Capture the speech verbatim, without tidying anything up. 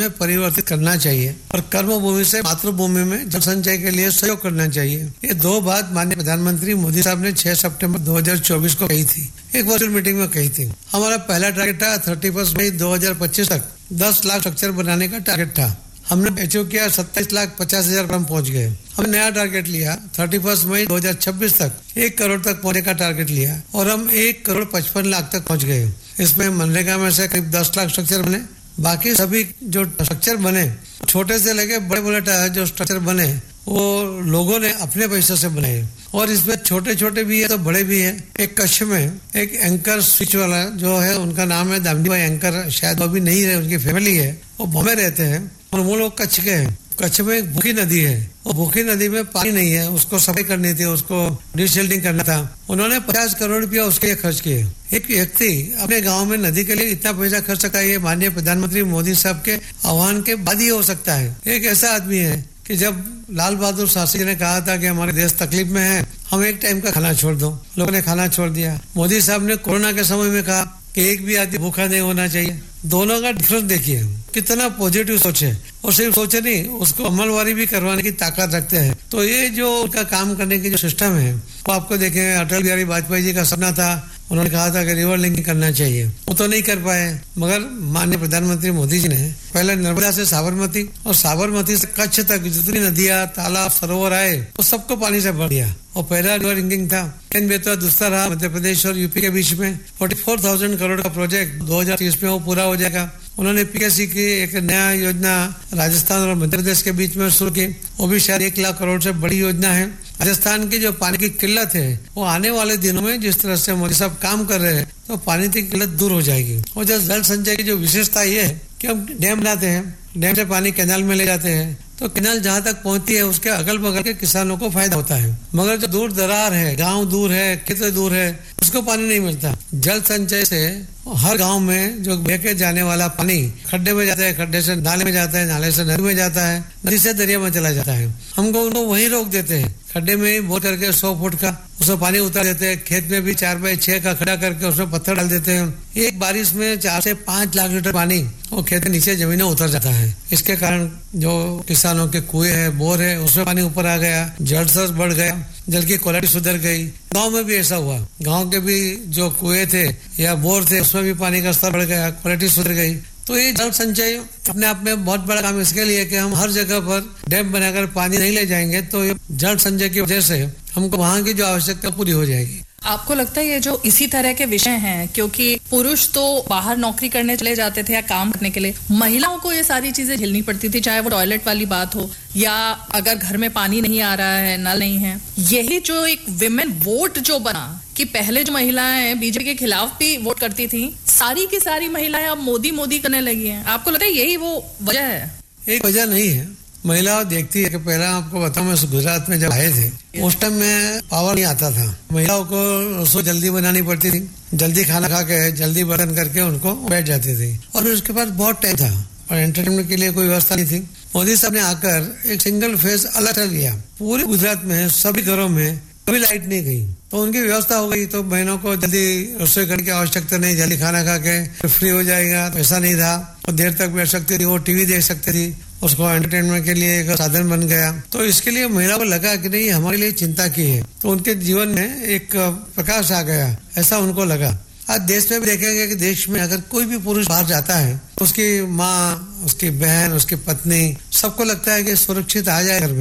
में परिवर्तित करना चाहिए और कर्म भूमि से मातृभूमि में जल संचय के लिए सहयोग करना चाहिए। ये दो बात माननीय प्रधानमंत्री मोदी साहब ने छह सितंबर दो हज़ार चौबीस को कही थी, एक वर्चुअल मीटिंग में कही थी। हमारा पहला टारगेट था थर्टी फर्स्ट मई दो हजार पच्चीस तक दस लाख स्ट्रक्चर बनाने का टारगेट था। हमने अचीव किया, सत्ताईस लाख पचास हजार पर हम पहुंच गए। हमने नया टारगेट लिया थर्टी फर्स्ट मई दो हजार छब्बीस तक एक करोड़ तक पहुंचने का टारगेट लिया और हम एक करोड़ पचपन लाख तक पहुंच गए। इसमें मनरेगा में से करीब दस लाख स्ट्रक्चर बने। बाकी सभी जो स्ट्रक्चर बने, छोटे से लेके बड़े बड़े जो स्ट्रक्चर बने, वो लोगों ने अपने पैसों से बनाए और इसमें छोटे छोटे भी है तो बड़े भी है। एक कच्छ में एक एंकर स्विच वाला जो है, उनका नाम है दामजी भाई एंकर, शायद वो भी नहीं रहे, उनकी फैमिली है, वो बॉम्बे रहते हैं और वो लोग कच्छ के हैं। कच्छ में एक भूखी नदी है, वो भूखी नदी में पानी नहीं है, उसको सफाई करनी थी, उसको डिशिल्डिंग करना था। उन्होंने पचास करोड़ रुपया उसके लिए खर्च किए। एक व्यक्ति अपने गांव में नदी के लिए इतना पैसा खर्च सकता है, ये माननीय प्रधानमंत्री मोदी साहब के आह्वान के बाद ही हो सकता है। एक ऐसा आदमी है कि जब लाल बहादुर शास्त्री जी ने कहा था कि हमारे देश तकलीफ में है, हम एक टाइम का खाना छोड़ दो, लोगों ने खाना छोड़ दिया। मोदी साहब ने कोरोना के समय में कहा कि एक भी आदमी भूखा नहीं होना चाहिए। दोनों का डिफरेंस देखिए, कितना पॉजिटिव सोच है, और सिर्फ सोचे नहीं, उसको अमलवारी भी करवाने की ताकत रखते हैं। तो ये जो उनका काम करने की जो सिस्टम है, वो आपको देखें, अटल बिहारी वाजपेयी जी का सपना था, उन्होंने कहा था कि रिवर लिंकिंग करना चाहिए, वो तो नहीं कर पाए, मगर माननीय प्रधानमंत्री मोदी जी ने पहले नर्मदा से साबरमती और साबरमती से कच्छ तक जितनी नदियां, तालाब, सरोवर आए, वो सबको पानी से भर दिया। और पहला रिवर लिंकिंग था, इन बेतवा दूसरा रहा मध्य प्रदेश और यूपी के बीच में। चौवालीस हज़ार करोड़ का प्रोजेक्ट दो हजार तीस में वो पूरा हो जाएगा। उन्होंने पीएससी की एक नया योजना राजस्थान और मध्य प्रदेश के बीच में शुरू की, वो भी शायद एक लाख करोड़ से बड़ी योजना है। राजस्थान की जो पानी की किल्लत है, वो आने वाले दिनों में जिस तरह से मोदी साहब काम कर रहे हैं, तो पानी की किल्लत दूर हो जाएगी। और जो जल संचय की जो विशेषता ये है कि हम डैम बनाते हैं, डैम से पानी कैनाल में ले जाते हैं, तो कैनाल जहाँ तक पहुँचती है उसके अगल बगल के किसानों को फायदा होता है। मगर जो दूर दरार है, गांव दूर है, खेत दूर है, उसको पानी नहीं मिलता। जल संचय से हर गांव में जो बह जाने वाला पानी खड्डे में जाता है, खड्डे से नाले में जाता है, नाले से नदी में जाता है, नदी से दरिया में चला जाता है। हमको उनको वहीं रोक देते हैं, खड्डे में ही बोर करके सौ फुट का उसमें पानी उतार देते हैं। खेत में भी चार बाई छह का खड़ा करके उसमें पत्थर डाल देते हैं। एक बारिश में चार से पांच लाख लीटर पानी वो खेत के नीचे जमीन में उतर जाता है। इसके कारण जो किसानों के कुएं है, बोर है, उसमें पानी ऊपर आ गया, जल स्तर बढ़ गया, जल की क्वालिटी सुधर गई। गांव में भी ऐसा हुआ, गांव के भी जो कुएं थे या बोर थे, उसमें भी पानी का स्तर बढ़ गया, क्वालिटी सुधर गई। तो ये जल संचय अपने आप में बहुत बड़ा काम इसके लिए कि हम हर जगह पर डैम बनाकर पानी नहीं ले जाएंगे, तो ये जल संचय की वजह से हमको वहाँ की जो आवश्यकता पूरी हो जाएगी। आपको लगता है ये जो इसी तरह के विषय हैं, क्योंकि पुरुष तो बाहर नौकरी करने चले जाते थे या काम करने के लिए, महिलाओं को ये सारी चीजें झेलनी पड़ती थी, चाहे वो टॉयलेट वाली बात हो या अगर घर में पानी नहीं आ रहा है, नल नहीं है। यही जो एक विमेन वोट जो बना कि पहले जो महिलाएं बीजेपी के खिलाफ भी वोट करती थी, सारी की सारी महिलाएं अब मोदी मोदी करने लगी हैं। आपको लगता है यही वो वजह है? एक वजह नहीं है, महिला देखती है कि पहले आपको बताऊं, मैं गुजरात में जब आए थे, उस टाइम में पावर नहीं आता था, महिलाओं को रसोई जल्दी बनानी पड़ती थी, जल्दी खाना खा के जल्दी बर्तन करके उनको बैठ जाती थी, और फिर उसके पास बहुत टाइम था और एंटरटेनमेंट के लिए कोई व्यवस्था नहीं थी। मोदी साहब ने आकर एक सिंगल फेज अलर्ट लिया, पूरे गुजरात में सभी घरों में कभी लाइट नहीं गई, तो उनकी व्यवस्था हो गई, तो बहनों को जल्दी रसोई करने की आवश्यकता नहीं, जल्दी खाना खा के फ्री हो जाएगा। तो ऐसा नहीं था, वो देर तक बैठ सकती थी, वो टीवी देख सकती थी, उसको एंटरटेनमेंट के लिए एक साधन बन गया। तो इसके लिए महिला को लगा कि नहीं, हमारे लिए चिंता की है, तो उनके जीवन में एक प्रकाश आ गया, ऐसा उनको लगा। आज देश में भी देखेंगे कि देश में अगर कोई भी पुरुष बाहर जाता है, तो उसकी माँ, उसकी बहन, उसकी पत्नी, सबको लगता है कि सुरक्षित आ जाए घर में।